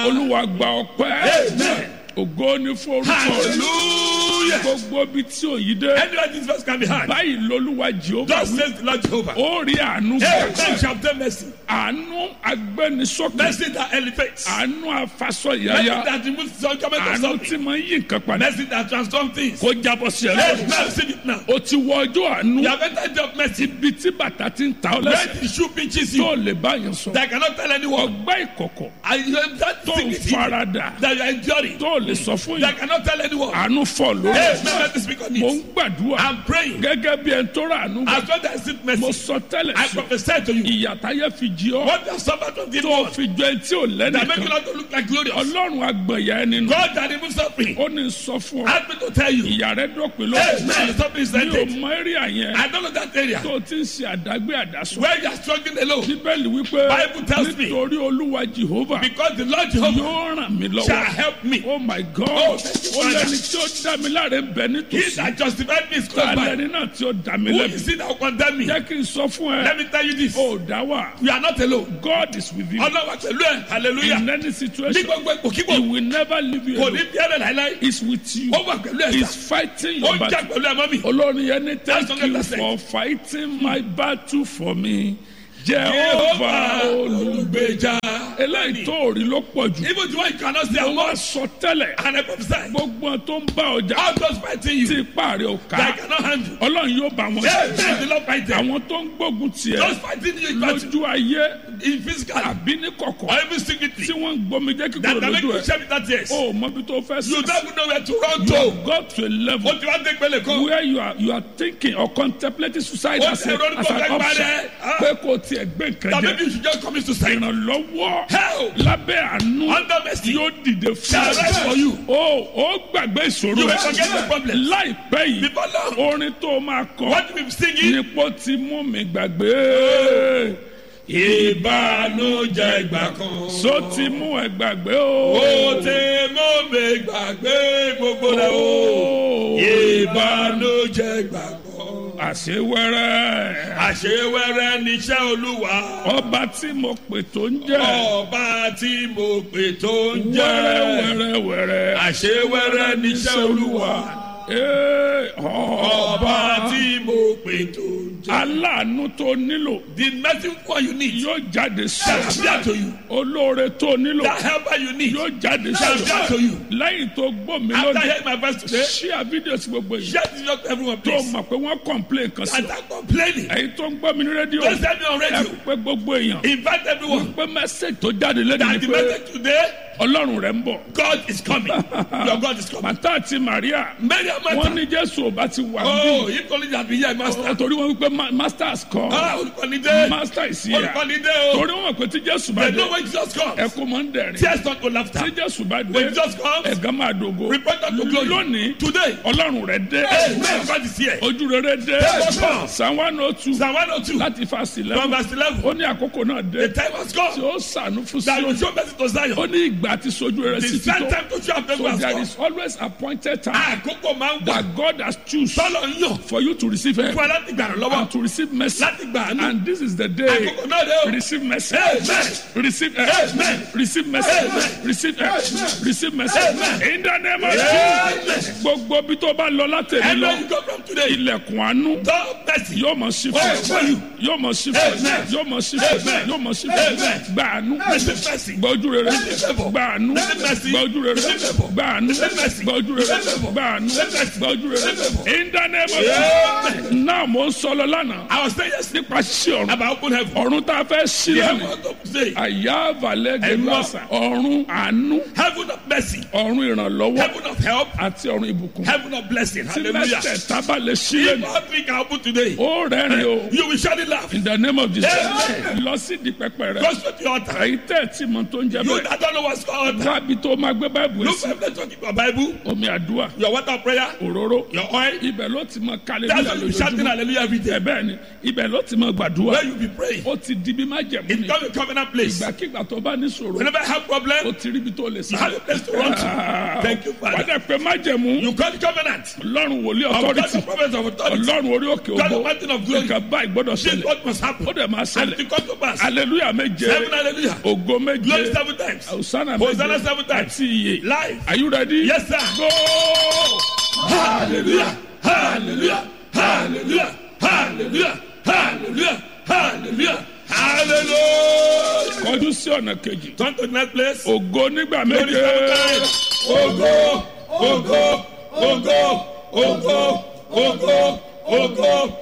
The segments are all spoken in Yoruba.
Olúwa gba ọpẹ́. Ògo ni fún orúkọ Hallelujah. gbogbo bí tí òyìn dé. Anywhere this verse can be heard. Báyìí lolúwa Jèhófà Thus wí. says the Lord Jehovah. Ó rí àánú Hey, gbà. God shall obtain mercy. Àánú agbẹnisókè. Mercy that elevates. Àánú Mercy afasọ̀yàyà. that removes some comment of Àánú something. tí máa ń yí nǹkan padà. Mercy that transforms things. Kó jábọ́ sí ẹ Hey, lọ́wọ́. mercy it now. O ti wọ ọjọ́ àánú. You have entered the of mercy. Ibi tí bàtà ti ń ta ọ When lẹ́sẹ̀. the shoe pinches Tó you, lè báyìí sọ. that cannot tell anyone. Ọgbẹ́ ìkọ̀kọ̀. And you have that Tó ń secret farada. that you are enduring. Tó lè sọ fún That yìí. cannot tell anyone. Àánú fọ̀ lórí. Hey, let me speak on Mo ń it. gbàdúrà. I'm praying. Gẹ́gẹ́ bí ẹni tó rà àánú gbà. As well as it Mo mercy. sọ tẹ́lẹ̀ I sí. prophesy to you. Ìyàtáyé fi jí ọ. What you have suffered from this Tó world fi jọ ẹni tí ò that make you lẹ́nìkan. not to look like glorious. Ọlọ́run agbẹ̀yà ẹni nù. God that removes suffering. Ó ní sọ fún ọ. Ask me to tell you. Ìyà rẹ dópin Hey, lókun. man, suffering is Mi ò ended. mọ eré àyẹn. I don't know that area Tó ti ń ṣe àdágbé àdásọ. where you are struggling alone. Bíbélì wípé Bible tells me. nítorí Olúwa Jèhófà Because the Lord Jehovah yóò ràn mí shall lọ́wọ́. help me. Oh my God! Oh, thank you, Ó Father. lẹ́ni tí ó dá mi láre ń bẹ He nítòsí. that justified me is close Ta by. lẹ́ni náà tí ó dá mi Who lẹ́bi. is it that will condemn me? Jẹ́ kí n sọ fún Let ẹ. me tell you this. Ó dá wà. You are not alone. God is with you. Ọlọ́wà pẹ̀lú ẹ̀. Hallelujah. In any Ní situation, gbogbo ipòkípò. He will never leave you Kò ní alone. bí ẹ̀rẹ̀ láíláí. He's with you. Ó wà pẹ̀lú ẹ̀ He's sà. fighting Ó your ń jà battle. pẹ̀lú ẹ̀ mọ́ mi. Olórin yẹn ní thank That's you 100%. for fighting my battle for me. Jehovah olùgbèjà. Eléyìí tó rí ló pọ̀ jù. Even the one you cannot see Mo at wá once. sọ tẹ́lẹ̀. And I prophesy. Gbogbo tó ń bá ọjà. All those fighting Tí you ipá rẹ̀ ò that I ká. cannot handle. Ọlọ́run yóò bá wọn Yes, ṣe. the Lord fight them. Àwọn tó ń gbógun tiẹ̀ Those fighting you in battle. lójú ayé In physical. àbí ní kọ̀kọ̀. Or even secretly. Tí wọ́n ń gbomi jẹ́ kíkúrò That make lójú you ẹ̀. share with that tears. O mọ bí tó fẹ́ You sá. don't even know where to run You to. have got to a level Ó ti wá dé ìpele kan. where you are thinking or contemplating suicide Ó as ti an ronú kó fẹ́ option. parẹ́. Ah. Pé kò tiẹ̀ gbé nǹkan That jẹ. maybe you should just commit suicide. Ìrànlọ́wọ́ Help. lábẹ́ àánú Under mercy. yóò dìde Shall rise for fún you. ó gbàgbé ìṣòro You will rẹ̀ forget the problem. láìpẹ́ yìí Before long. orin tó máa kọ What you be singing? nípò tí mú mi gbàgbé Ìbànújẹ́ ìgbà kan. só ti mú ẹ gbàgbé o. Ó ti mú mi gbàgbé gbogbo rẹ̀ o. Ìbànújẹ́ ìgbà kan. Àṣewẹ́rẹ́ Àṣewẹ́rẹ́ níṣẹ́ Olúwa. ọba tí mo pè tó ń jẹ́ Ọba tí mo pè tó ń jẹ́. wẹ́rẹ́wẹ́rẹ́ Àṣewẹ́rẹ́ níṣẹ́ Olúwa. Ọba tí mo pè tó ń jẹ́. aláàánú tó nílò The medicine one you need yóò jáde shall sí appear to you. olóore tó nílò That helper you need yóò jáde shall appear to sí you. lẹ́yìn tó gbọ́ mi After lónìí hearing my voice today, ṣíà fídíò sí gbogbo yìí share this with everyone tó please. mọ̀ pé wọ́n complain kan sí And I'm complaining. ẹ̀yin tó ń gbọ́ mi ní rédíò Don't send me on ẹ radio. pé gbogbo èèyàn Invite everyone. pé message tó jáde lẹ́nu ni That the pé message today, ọlọ́run rẹ̀ ń bọ̀ God is coming. Your God is coming. màtá àti Maria Mary and wọ́n Martha. ní Jésù ò bá ti wà Oh, bí if only that be here, master. torí wọ́n wípé master has come Ah, olùkọ́nidé. master is here Olùkọ́nidé o. torí wọ́n mọ̀ pé tí Jésù bá They dé know when Jesus comes. ẹkún máa ń dẹ̀rín Tears don't go laughter. tí Jésù bá dé When Jesus comes, ẹ̀gán máa dògo repent unto glory. lónìí Today, ọlọ́run rẹ̀ dé amen. God is here. ojú rere dé Yes, sir. Psalm 102 Psalm 102, láti fásitì from lẹ́wọ̀n verse 11. ó ní àkókò náà dé The time has tí come ó sànú fún that will Síónì show mercy to ó Zion. ní ìgbà àti sojú rere The sí set títọ́ time to show favor so has there come. is always appointed time Àkókò máa ń wà. that God has choose Tọ́lọ̀ ń yàn for you to receive help fún ẹ láti gbà lọ́wọ́. and to receive mercy Láti gbà àánú. and this is the day Àkókò náà dé o. receive mercy Amen. receive help Amen. receive mercy Amen. receive help receive mercy Amen. in the name of Amen. Jesus gbogbo bí tó bá lọ látẹ̀lé And lọ where you go from today, ilẹ̀kùn àánú God mercy. yóò mọ̀ sí Amen. fún yóò mọ̀ sí fún Amen. yóò mọ̀ sí fún Amen. yóò mọ̀ sí Amen. fún gba àánú Receive mercy. gba ojú rere Receive favor. gba àánú Receive mercy. gba ojú rere Receive favor. gba àánú Receive mercy. gba ojú rere Receive favor. gba àánú Receive mercy. gba ojú rere Receive favor. in the name of Amen. Jesus náà mo ń sọ lọ lánàá I was saying yesterday nípa ṣíṣe ọ̀run about open heaven. ọ̀run tá a fẹ́ ṣí The lẹ́nu heaven of today. àyà àvàlẹ̀ Ẹ̀mọ́. gẹ̀lọ́sà ọ̀run àánú Heaven of mercy. ọ̀run ìrànlọ́wọ́ Heaven of help. àti ọ̀run ìbùkún Heaven of blessing. tí Hallelujah. mẹ́tẹ̀ẹ̀ta bá lè ṣí If lẹ́nu all three can open today, ó rẹ́rìn o you will surely laugh. in the name of Jesus Amen. lọ sí di pẹpẹ rẹ Go straight to your altar. èyí tẹ́ ẹ̀ tí mo tó ń jẹ You bẹ́ẹ̀ that don't know what's called altar. wábi tó máa gbé báìbù Look sí for a place to keep your Bible, omi àdúrà your water of prayer, òróró your oil. ibẹ̀ ló ti mọ That's kálẹ́lúyà why you be shouting lójoojúmọ́ hallelujah every day. ẹ̀bẹ̀ ni ibẹ̀ ló ti mọ gbàdúrà Where you be praying. ó ti di bí májẹ̀mú It ni become a covenant place. ìgbàkigbà tó bá ní sọ̀rọ̀ Whenever I have ó problem, ti rí ibi tó lè you sá have a place to run to. Thank you, Father. wádà pé májẹ̀mú You call the covenant lọ́run wòlíì of God authority authority. prophets of authority. Ọlọ́run orí òkè God, the ògo. mountain of glory. Nǹkan báyìí gbọ́dọ̀ This is ṣẹlẹ̀. what must happen. Ó dẹ̀ máa And ṣẹlẹ̀. it come to pass. Hallelujah méje. 7 hallelujah. Ògo Glory méje. 7 times. Hosanna Hosanna méje. 7 times. Àti iye. Life. Are you ready? Yes, sir. Go. Hallelujah. Hallelujah. Hallelujah. Hallelujah. Hallelujah. Hallelujah. Hallelujah. Kọjú sí ọ̀nà kejì. Turn to the next place. Ògo nígbà Glory 7 méje. times. Ogo. Ogo. Ogo. Ogo. Ogo. Ogo.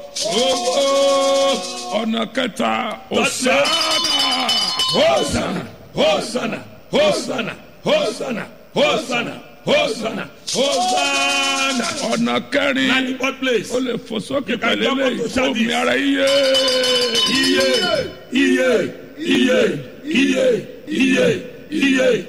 Ogo. Ọ̀nà kẹta. Hosanna. Hosanna. Hosanna. Hosanna. Hosanna. Hosanna. Hosanna. Hosanna. Ọ̀nà kẹrin. 94th place. O lè fò sókè can pẹ̀lú jump up eléyìí. to shout Omi this. ara iye. Iye. Iye. Iye. Iye. Iye. Iye.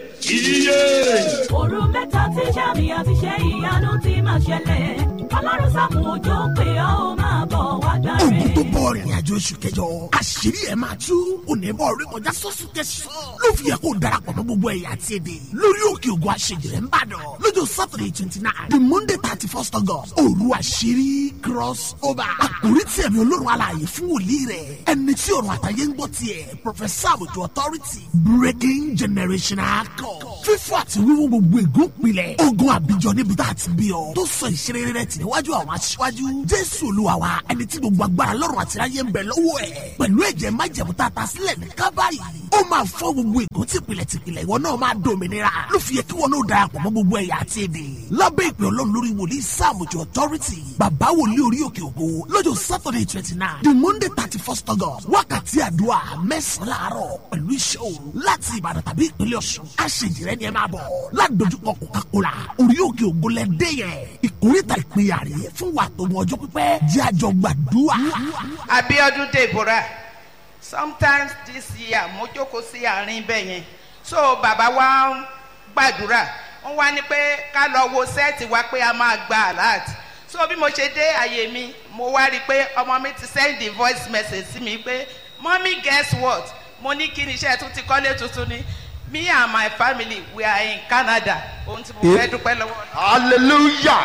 Iye. Òru mẹ́ta tí sàmì àti ṣe ìyanu ti máa ṣẹlẹ̀. Ọlọ́run Sáàmù Òjó pé ó máa bọ̀ wá dáre. Ogun tó bọ̀ rìnrìn àjò oṣù kẹjọ. Àṣírí ẹ̀ máa tú. Onímọ̀ orí kọjá sọ́sù kẹsàn-án. Ló fi yẹ kó darapọ̀ mọ́ gbogbo ẹ̀yà àti èdè. Lórí òkè ògùn àṣejìrẹ́ ń bàdàn. Lọ́jọ́ Saturday 29. The Monday 31st August. Òru àṣírí cross over. Àkòrí tí ẹ̀mí Ọlọ́run alààyè fún wòlíì rẹ̀. Ẹni tí ọ̀run àtàyè ń gbọ́ tiẹ̀. Professor Àbùjọ Authority. Breaking generational code. Fífọ́ àti wíwú gbogbo ègún pilẹ̀. Ogun àbíjọ níbi tá a ti bí ọ. Tó sọ ìṣeré rẹ̀ tì níwájú àwọn aṣíwájú. Jésù Olúwa wa ẹni tí gbogbo agbára lọ́rùn àti ráyé ń bẹ lọ́wọ́ ẹ̀. Pẹ̀lú ẹ̀jẹ̀ májẹ̀mú tá a ta sílẹ̀ ní Kábàárì. Ó máa fọ́ gbogbo ègún tìpìlẹ̀ ìwọ náà máa dòmìnira. Ló fi yẹ kí wọn náà darapọ̀ mọ́ gbogbo ẹ̀yà àti èdè. Lábẹ́ ìpè Ọlọ́run lórí wòlíì Sáàmù Òjó Authority. Bàbá wòlíì orí òkè ògo lọ́jọ́ Saturday 29. The Monday 31st August. Wákàtí àdúrà 9 láàárọ̀ pẹ̀lú iṣẹ́ òru láti Ìbàdàn tàbí ìpínlẹ̀ Ọ̀ṣun. Àṣejìrẹ́ ni ẹ máa bọ̀. Ládojúkọ Coca-Cola orí òkè ògo lẹ́dẹ́ yẹn. Ìkórìtà ìpínyà rèé fún wa tó mọ ọjọ́ pípẹ́ jẹ́ àjọ gbàdúrà. Abiodun Deborah. Sometimes this year mo jókòó sí àárín bẹ́ẹ̀ yẹn. So bàbá wa ń gbàdúrà. Wọ́n wá ní pé ká lọ wo sẹ́ẹ̀tì wa pé a máa gba alert. So bí mo ṣe dé àyè mi, mo wá rí i pé ọmọ mi ti send the voice message sí mi pé mommy guess what? Mo ní kí ni iṣẹ́ tún ti kọ́lé tuntun ni. Me and my family we are in Canada. Ohun tí mo fẹ́ dúpẹ́ lọ́wọ́. Hallelujah.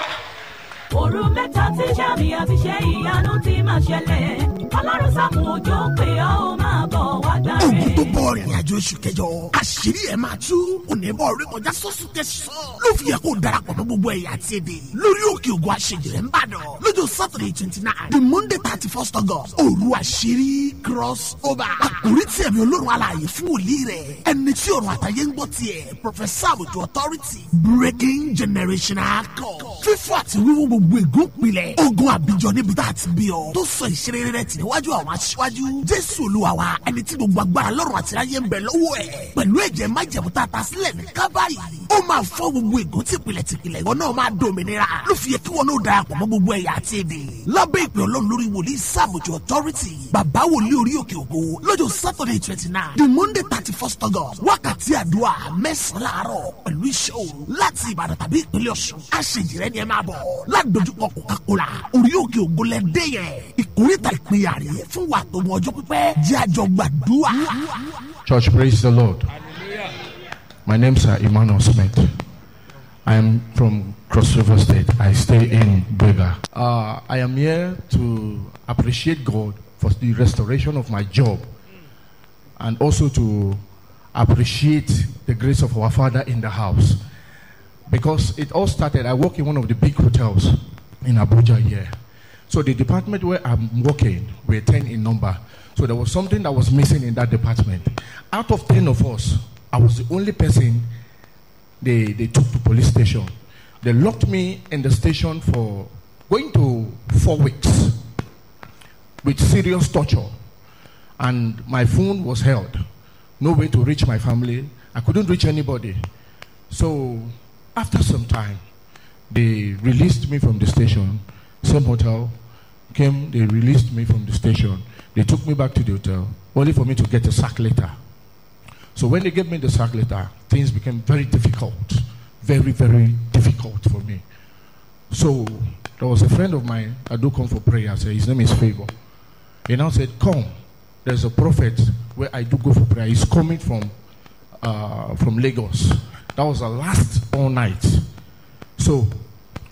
Òru mẹ́ta tí sàmì àti ṣe ìyanu ti máa ṣẹlẹ̀. Ọlọ́run Sáàmù Òjó pé ó máa bọ̀ wá dáre. Ogun tó bọ̀ rìnrìn àjò oṣù kẹjọ. Àṣírí ẹ̀ máa tú. Onímọ̀ orí kọjá sọ́sù kẹsàn-án. Ló fi yẹ kó darapọ̀ mọ́ gbogbo ẹ̀yà àti èdè. Lórí òkè ògùn àṣejìrẹ́ ń bàdàn. Lọ́jọ́ Saturday 29. The Monday 31st August. Òru àṣírí cross over. Àkòrí tí ẹ̀mí Ọlọ́run alààyè fún wòlíì rẹ̀. Ẹni tí ọ̀run àtàyè ń gbọ́ tiẹ̀. Professor Àbùjọ Authority. Breaking generational code. Fífọ́ àti wíwú gbogbo ègún pilẹ̀. Ogun àbíjọ níbi tá a ti bí ọ. Tó sọ ìṣeré rẹ̀ tì níwájú àwọn aṣíwájú. Jésù Olúwa wa ẹni tí gbogbo agbára lọ́rùn àti ráyé ń bẹ lọ́wọ́ ẹ̀. Pẹ̀lú ẹ̀jẹ̀ májẹ̀mú tá a ta sílẹ̀ ní Kábàárì. Ó máa fọ́ gbogbo ègún tìpìlẹ̀ ìwọ náà máa dòmìnira. Ló fi yẹ kí wọn náà darapọ̀ mọ́ gbogbo ẹ̀yà àti èdè. Lábẹ́ ìpè Ọlọ́run lórí wòlíì Sáàmù Òjó Authority. Bàbá wòlíì orí òkè ògo lọ́jọ́ Saturday 29. The Monday 31st August. Wákàtí àdúrà 9 láàárọ̀ pẹ̀lú iṣẹ́ òru láti Ìbàdàn tàbí ìpínlẹ̀ Ọ̀ṣun. Àṣejìrẹ́ ni ẹ máa bọ̀. Ládojúkọ Coca-Cola orí òkè ògo lẹ́dẹ́ yẹn. Ìkórìtà ìpínyà rèé fún wa tó mọ ọjọ́ pípẹ́ jẹ́ àjọ gbàdúrà. Church, praise the Lord. My name is Emmanuel Smith. I am from Cross River State. I stay in Bega. I am here to appreciate God for the restoration of my job and also to appreciate the grace of our Father in the house. Because it all started, I work in one of the big hotels in Abuja here. So the department where I'm working, we're 10 in number. So there was something that was missing in that department. Out of 10 of us, I was the only person they took to police station. They locked me in the station for going to 4 weeks with serious torture. And my phone was held. No way to reach my family. I couldn't reach anybody. So after some time, they released me from the station. Same hotel came, they released me from the station. They took me back to the hotel, only for me to get a sack letter. So when they gave me the sack letter, things became very difficult. Very, very difficult for me. So there was a friend of mine, I do come for prayer, his name is Favor. He now said, come, there's a prophet where I do go for prayer. He's coming from Lagos. That was the last all night. So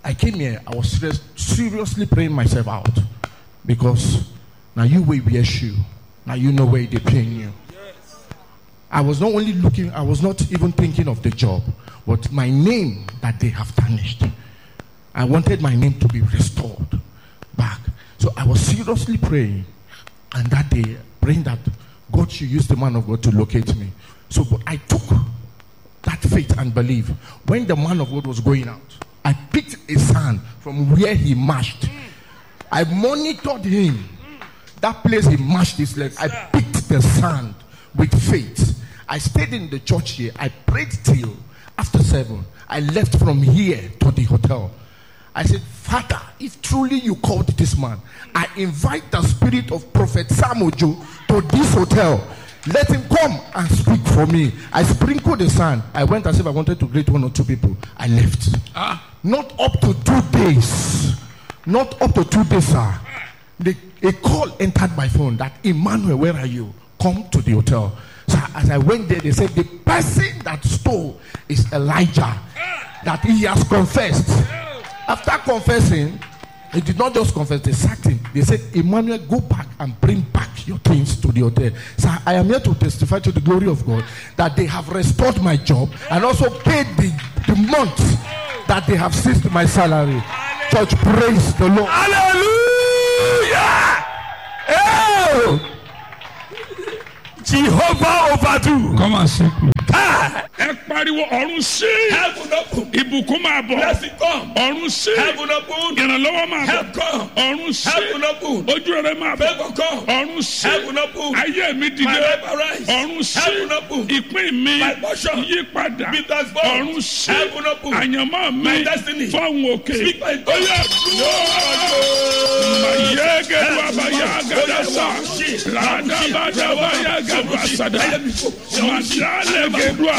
I came here, I was seriously praying myself out. Because now you wear your shoe. Now you know where they're paying you. I was not only looking, I was not even thinking of the job, but my name that they have tarnished. I wanted my name to be restored back. So I was seriously praying, and that day, praying that God should use the man of God to locate me. So but I took that faith and belief. When the man of God was going out, I picked a sand from where he marched. I monitored him. That place he marched his leg. I picked the sand with faith. I stayed in the church here. I prayed till after 7. I left from here to the hotel. I said, Father, if truly you called this man, I invite the spirit of Prophet Samuel to this hotel. Let him come and speak for me. I sprinkled the sand. I went as if I wanted to greet 1 or 2 people. I left. Not up to 2 days. Not up to 2 days, sir. A call entered my phone that, Emmanuel, where are you? Come to the hotel. So as I went there, they said the person that stole is Elijah. That he has confessed. After confessing, he did not just confess, they sacked him. They said, Emmanuel, go back and bring back your things to the hotel. So I am here to testify to the glory of God that they have restored my job and also paid the month that they have seized my salary. Church, praise the Lord. Hallelujah! Oh! Jehovah overdo. Come on, say ẹ pariwo ọ̀run sí. Heaven open. Ìbùkún máa bọ̀. Blessing come. ọ̀run sí. Heaven open. ìrànlọ́wọ́ máa bọ̀. Help come. ọ̀run sí. Heaven open. ojú rere máa bọ̀. Favor come. ọ̀run sí. Heaven open. ayé mi My dìde. life arise. ọ̀run sí. Heaven open. ìpín mi My portion. yí padà. Be transformed. ọ̀run sí. Heaven open. àyànmọ́ mi My destiny. fọ́hùn òkè. Speak my tongue. Oya mayege wabaya gadasa radabadabaya gadasada madale gedua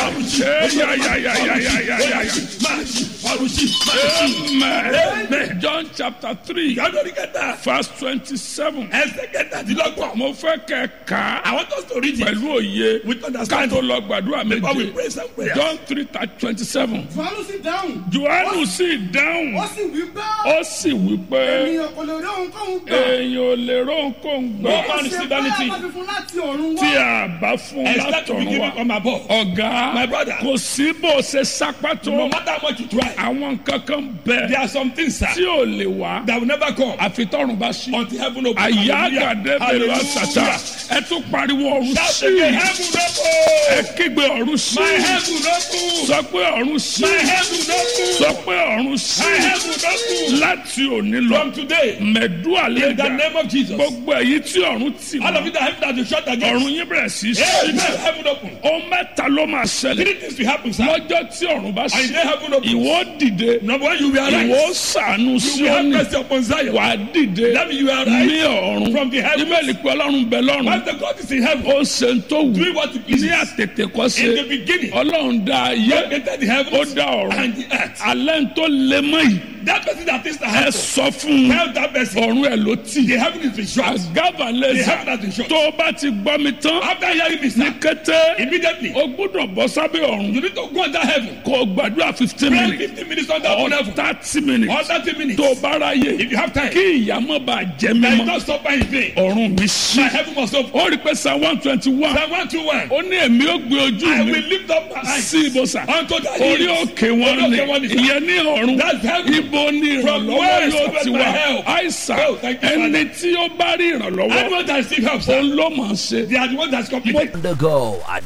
Amen. John chapter 3 verse 27. Mo fẹ́ kẹ́ ká I want us to read it pẹ̀lú òye with ká tó understanding. lọ gbàdúrà Before we méje. pray some prayers. John 3:27. Jòhánù sì dáhùn. Jòhánù sì dáhùn. Ó sì wí pé Ó sì wí pé ènìyàn kò lè rí ohunkóhun gbà. èèyàn ò lè rónkóhùn gbà No man Ṣé receive báyà anything bá fi fún láti ọ̀run tí wá? a bá fún Expect to be látọ̀run given wá. from above. Ọ̀gá My brother. kò sí bó ṣe sápá tó No matter how much you try, àwọn nǹkan kan there bẹ̀ are some things, sir, tí ò lè wá that will never come àfi tọ́run bá ṣí. until heaven opens. àyà àgàdé bẹ̀rẹ̀ àṣàtà ẹ tún pariwo ọ̀run Shout sí again, heaven ẹ open. kígbe ọ̀run sí My heaven open. sọ pé ọ̀run sí My heaven open. sọ pé ọ̀run sí My heaven open. láti òní lọ From today, mẹ̀dúà in the lẹ́gà name of Jesus, gbogbo èyí tí ọ̀run tì all of mọ́ you that have that you shut again. ọ̀run yín bẹ̀rẹ̀ sí Amen. sí Heaven open. ohun mẹ́ta ló máa ṣẹlẹ̀ 3 things will happen, sir. lọ́jọ́ tí ọ̀run bá And ṣí then heaven opens. ìwọ dìde Number one, you will ìwọ arise. ṣàánú You sí will have ọ́nì mercy upon Zion. wà á dìde That means you will ní arise ọ̀run from the heavens. ìbéèlì pé ọlọ́run bẹ lọ́run Once the God is in heaven, ó ṣe ń tó wù doing what he pleases. ní àtètè kọ́ ṣe In the beginning, ọlọ́run dá ayé God created the ó heavens dá ọ̀run and the earth. alẹ́ ń tó lé mọ́ yìí That person that is the ẹ heaven, sọ fún un tell that person, ọ̀run ẹ̀ ló tì the heaven is been shut. àgàbà The lẹ́sà heaven has been shut. tó o bá ti gbọ́ mi tán After hearing this, ní sir, kété immediately, o gbọ́dọ̀ bọ́ sábẹ́ ọ̀run you need to go under heaven. kó o gbàdúrà 15 Pray minutes 15 minutes under open or heaven. 30 minutes Or 30 minutes. tó o bá ráyè If you have time, kí ìyàmọ́ bá jẹ́ there is mímọ́ no suffer in vain. ọ̀run mi sí My heaven must open. ó rí pé psalm 121 Psalm 121. ó ní èmi ó gbé ojú I mi will lift up my eyes sí ibùsà unto the orí hills. òkè wọn Orí ni òkè wọn ni, sir. ìyẹn ní ọ̀run That's heaven. ibo ni From ìrànlọ́wọ́ where yóò cometh ti my wá help? àìsàn Oh, thank you, ẹni Father. tí ó bá rí ìrànlọ́wọ́ Anyone that receive help, sir, òun ló mọ̀ ọ́n ṣe. they are the ones that's completed. Undergo at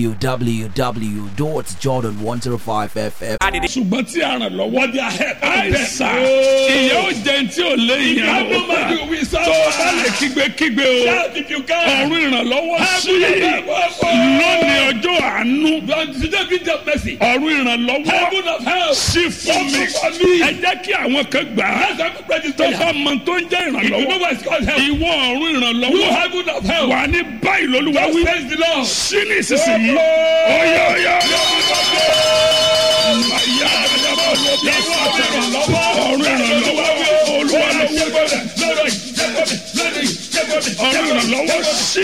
www.jordan105fm. ṣùgbọ́n tí a ràn lọ́wọ́ What they are help. àìsàn ìyẹn ó jẹ́ tí ò lé If you ìyẹn have no lọ́wọ́ money, you will tó o bá lè suffer. kígbe o Shout if you can. ọ̀run ìrànlọ́wọ́ sí Heaven of help. lónìí ọjọ́ àánú Today be the mercy. ọ̀run ìrànlọ́wọ́ Heaven of help. sí fún mi Open for me. ẹ jẹ́ kí àwọn kan gbà á Let's have to pray this tó prayer. bá mọ tó ń jẹ́ If you know ìrànlọ́wọ́ what it's called help, ìwọ ọ̀run you ìrànlọ́wọ́ heaven of help. wà ní báyìí lólúwa Just wí praise the Lord. sí ní ìsinsìnyí oyè oyè ọ̀run ìrànlọ́wọ́ olúwa lọ́wọ́ ọ̀run ìrànlọ́wọ́ sí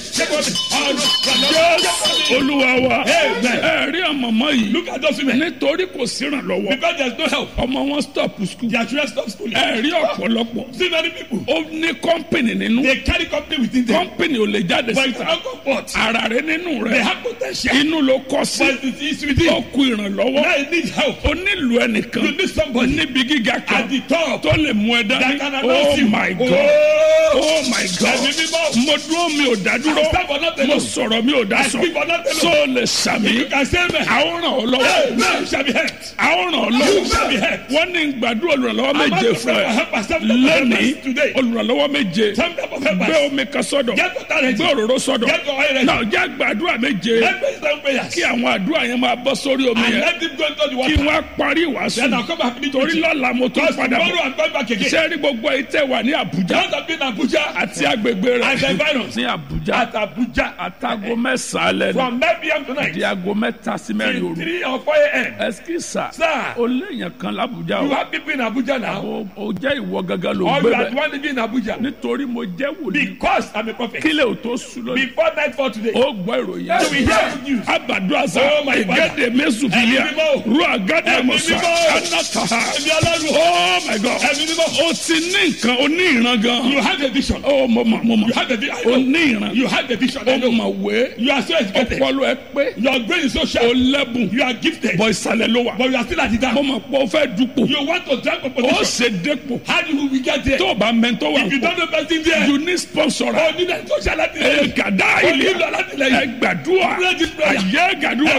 Jésù Olúwa wa. Ẹ̀rí àmọ̀mọ́ yìí. Look at those women. Nítorí kò sí ìrànlọ́wọ́. Because there's no help. Ọmọ wọn stop school. Their children stop school. Ẹ̀rí ọ̀pọ̀lọpọ̀. See many people. Ó ní kọ́ńpìnì nínú. They carry company within them. Kọ́ńpìnì ò lè jáde But it's síta. not comfort. Ara rẹ nínú They rẹ. have potential. Inú ló kọ́ sí. But it's within. Ó kú ìrànlọ́wọ́. Now it needs help. Ó nílò ẹnìkan. You need somebody. Níbi gíga kan. At the top. Tó lè mú ẹ That dání. can announce you. Oh my God. Oh. Oh my God. Ẹ̀mí mímọ́. Mo dúró mi ò dá dúró. I stand for nothing. Mo sọ̀rọ̀ mi ò dá I sọ. speak for nothing. So lè sàmì. You can say amen. Àwọn ràn ọ́ lọ́wọ́. Hey, man, you shall be helped. Àwọn ràn ọ́ You shall be lọ́wọ́. helped. Wọ́n ní gbàdúrà olùrànlọ́wọ́ méje fún ẹ. Lónìí Today. olùrànlọ́wọ́ méje. Some type of help. Gbé omi kan sọ́dọ̀. Get water ready. Gbé òróró sọ́dọ̀. Get your oil ready. Náà jẹ́ gbàdúrà méje. Let me stand prayers. Kí àwọn àdúrà yẹn máa bọ́ sórí omi And yẹn. let them go into the Kí water. wọ́n parí ìwàásù. Then I'll come back to Torí lọ́la mo tún Because padà tomorrow bọ̀. I'm going back again. Ṣé rí gbogbo ìtẹ̀ wà ní Àbújá? Just have been Abuja Àti agbègbè rẹ̀. and the environs. Ní Àbújá. At Abuja. Àtàgò mẹ́sàn-án lẹ́nu. From 9 p.m. tonight. Di aago mẹ́ta sí mẹ́rin Till òru. 3 or 4 a.m. Ẹsikisa. Sir. O léèyàn kan l'Abuja You o. have people in Abuja now. O jẹ́ ìwọ gangan ló Or gbé you are the bẹ̀. one living in Abuja. Nítorí mo jẹ́ wòlíì. Because I'm a prophet. Kílẹ̀ ò tó sùn lónìí. Before nightfall today. O gbọ́ ìròyìn. So we hear good news. Abadu asa. Oh my God. Ìgẹ́dẹ̀ mẹ́sùn fìlíà. Ẹ̀mí mímọ́. Ru àgádà Ẹ̀mí mọ̀sá. mímọ́. Anataha. Ẹ̀mí Ọlọ́run. Oh my God. Ẹ̀mí mímọ́. O ti ní nǹkan o ní ìran gan. You have a vision. O mo mọ̀. You have a vision. O ní ìran. You have a vision. O I know. mọ̀ wé. You are so educated. Ọpọlọ ẹ pé. Your brain is so O sharp. lẹ́bùn. You are gifted. Bọ̀ ìsàlẹ̀ ló wà. But you are still at the Mo down. mọ̀ pé o fẹ́ dupò. You want to drag a O position. ṣe dépò. How do we get there? Tó o bá mẹ́ntọ́ wà If you ń don't know person there. you need sponsor. Oh, you need to share that. Gàdá ilé nílò alátìlẹyìn. ẹ gbàdúrà Pray this prayer. ayé gàdúrà